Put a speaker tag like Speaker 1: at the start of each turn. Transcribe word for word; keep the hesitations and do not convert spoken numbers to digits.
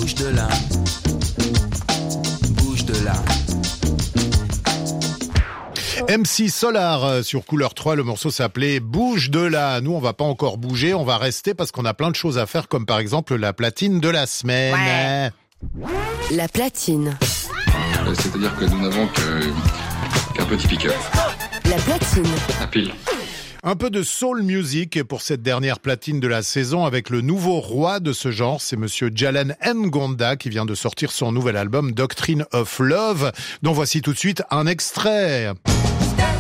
Speaker 1: bouge de là, bouge de là.
Speaker 2: M C Solar sur Couleur trois, le morceau s'appelait Bouge de là. Nous, on va pas encore bouger, on va rester parce qu'on a plein de choses à faire, comme par exemple la platine de la semaine.
Speaker 3: Ouais. La platine.
Speaker 4: Euh, C'est-à-dire que nous n'avons que- qu'un petit pick-up.
Speaker 3: La platine.
Speaker 4: Un pile.
Speaker 2: Un peu de soul music pour cette dernière platine de la saison avec le nouveau roi de ce genre, c'est monsieur Jalan Ngonda qui vient de sortir son nouvel album Doctrine of Love, dont voici tout de suite un extrait.